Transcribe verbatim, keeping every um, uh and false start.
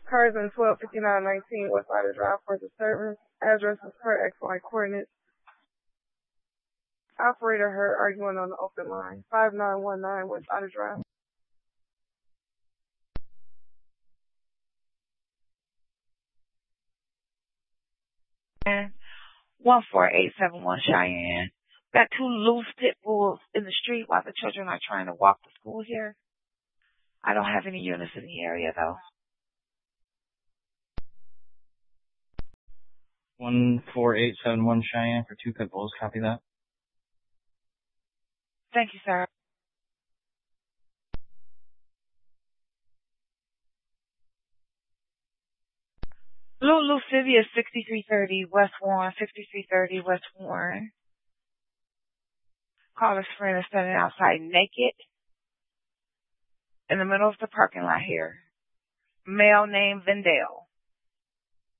Cars in twelve fifty-nine nineteen West Side Drive for disturbance. Address is per X Y coordinates. Operator heard arguing on the open line. five nine one nine West Side Drive. one four eight seven one Cheyenne. Got two loose pit bulls in the street while the children are trying to walk to school here. I don't have any units in the area, though. one four eight seven one Cheyenne for two pit bulls. Copy that. Thank you, sir. Lulu City is sixty-three thirty West Warren, sixty-three thirty West Warren. Caller's friend is standing outside naked in the middle of the parking lot here. Male named Vendale.